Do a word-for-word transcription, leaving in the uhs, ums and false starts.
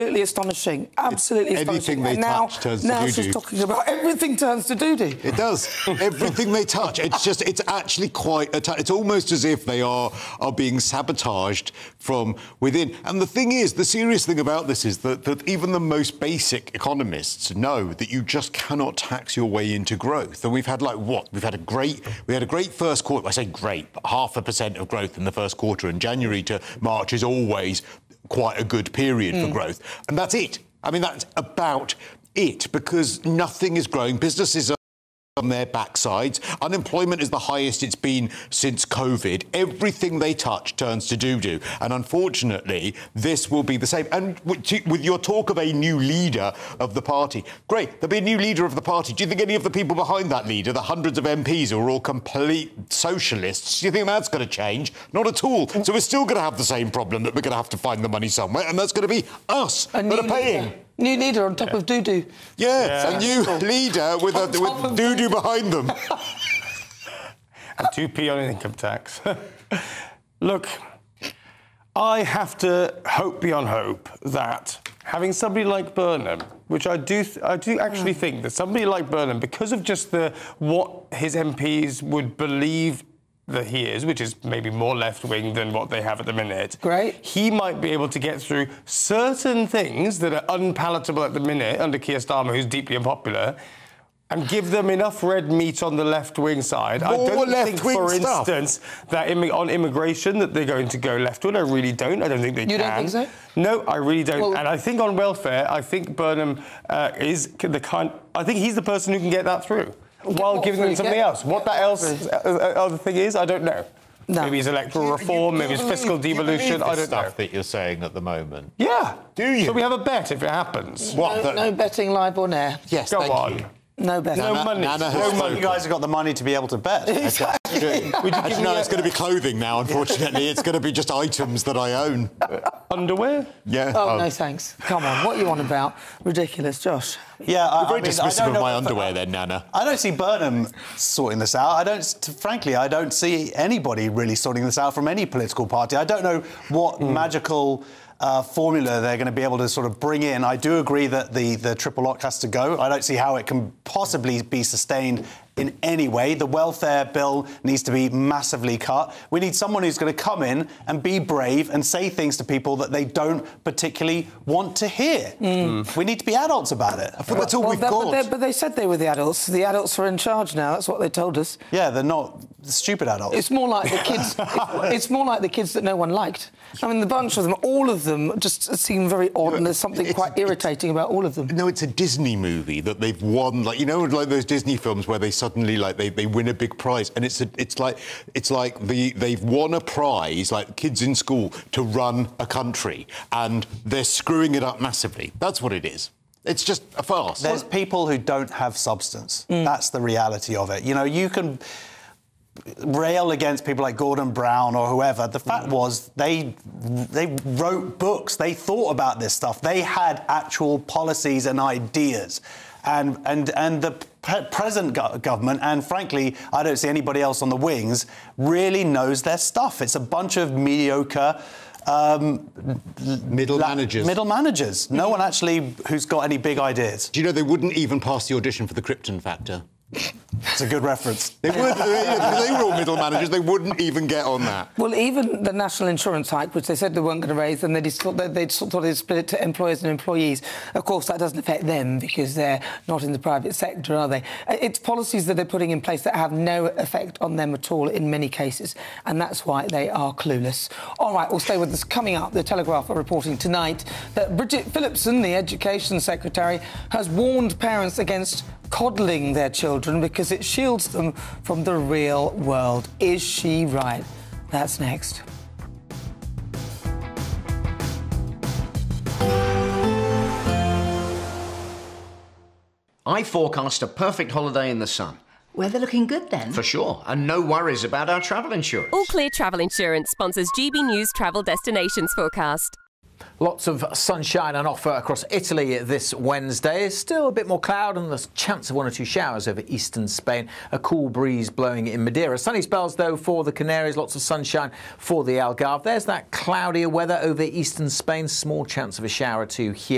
Absolutely astonishing. Absolutely it's astonishing. Anything they and now, touch turns now to she's doo-doo. talking about everything turns to doo-doo. It does. Everything they touch. It's just, it's actually quite... It's almost as if they are, are being sabotaged from within. And the thing is, the serious thing about this is that, that even the most basic economists know that you just cannot tax your way into growth. And we've had, like, what? We've had a great... We had a great first quarter. I say great, but half a percent of growth in the first quarter. And January to March is always quite a good period mm. for growth. And that's it. I mean, that's about it, because nothing is growing. Businesses are on their backsides. Unemployment is the highest it's been since COVID. Everything they touch turns to doo-doo. And unfortunately, this will be the same. And with your talk of a new leader of the party, great, there'll be a new leader of the party. Do you think any of the people behind that leader, the hundreds of M Ps who are all complete socialists, do you think that's going to change? Not at all. So we're still going to have the same problem, that we're going to have to find the money somewhere, and that's going to be us that are paying. Leader. New leader on top yeah. of doo-doo. Yeah, yeah, a new leader with, a, with doo-doo behind them. And two p on income tax. Look, I have to hope beyond hope that having somebody like Burnham, which I do, th I do actually think that somebody like Burnham, because of just the what his M Ps would believe that he is, which is maybe more left-wing than what they have at the minute. Great. He might be able to get through certain things that are unpalatable at the minute under Keir Starmer, who's deeply unpopular, and give them enough red meat on the left-wing side. More I don't think, for stuff. instance, that immi on immigration that they're going to go left-wing. I really don't. I don't think they you can. You don't think so? No, I really don't. Well, and I think on welfare, I think Burnham uh, is the kind... I think he's the person who can get that through, while what, giving them something get, else. What that else uh, other thing is, I don't know. No. Maybe it's electoral reform, you, you maybe it's believe, fiscal devolution, I don't stuff know. that you're saying at the moment. Yeah. Do you? So we have a bet if it happens. What? No, no betting live or near. Yes, Go thank on. you. No betting. No Nana, money. Nana no money. You guys have got the money to be able to bet. Exactly. Would you Actually, give no, me it's a... going to be clothing now, unfortunately. It's going to be just items that I own. Underwear? Yeah. Oh, oh, no, thanks. Come on, what are you on about? Ridiculous, Josh. Yeah, I, You're very I mean, dismissive I don't of my know, underwear then, Nana. I don't see Burnham sorting this out. I don't, frankly, I don't see anybody really sorting this out from any political party. I don't know what mm. magical uh, formula they're going to be able to sort of bring in. I do agree that the, the triple lock has to go. I don't see how it can possibly be sustained in any way. The welfare bill needs to be massively cut. We need someone who's going to come in and be brave and say things to people that they don't particularly want to hear. Mm. We need to be adults about it. I thought that's all well, we've that, got. But, but they said they were the adults. The adults are in charge now. That's what they told us. Yeah, they're not the stupid adults. It's more like the kids. it, it's more like the kids that no one liked. I mean, the bunch of them, all of them, just seem very odd, and there's something it's, quite irritating about all of them. No, it's a Disney movie that they've won, like, you know, like those Disney films where they suddenly, like, they, they win a big prize, and it's a, it's like it's like the they've won a prize, like kids in school, to run a country, and they're screwing it up massively. That's what it is. It's just a farce. There's people who don't have substance. Mm. That's the reality of it. You know, you can rail against people like Gordon Brown or whoever. The fact was they they wrote books. They thought about this stuff. They had actual policies and ideas. And and and the pre present go government, and frankly, I don't see anybody else on the wings, really knows their stuff. It's a bunch of mediocre um, middle managers. Middle managers. No one actually who's got any big ideas. Do you know they wouldn't even pass the audition for the Krypton Factor? It's a good reference. They, would, they, they were all middle managers. They wouldn't even get on that. Well, even the national insurance hike, which they said they weren't going to raise, and they just thought they'd, they'd sort of split it to employers and employees. Of course, that doesn't affect them because they're not in the private sector, are they? It's policies that they're putting in place that have no effect on them at all in many cases, and that's why they are clueless. All right, we'll stay with us. Coming up, the Telegraph are reporting tonight that Bridget Phillipson, the Education Secretary, has warned parents against coddling their children because it shields them from the real world. Is she right? That's next. I forecast a perfect holiday in the sun. Weather looking good then? For sure, and no worries about our travel insurance. All Clear Travel Insurance sponsors G B News Travel Destinations Forecast. Lots of sunshine on offer across Italy this Wednesday. Still a bit more cloud and the chance of one or two showers over eastern Spain. A cool breeze blowing in Madeira. Sunny spells, though, for the Canaries. Lots of sunshine for the Algarve. There's that cloudier weather over eastern Spain. Small chance of a shower or two here.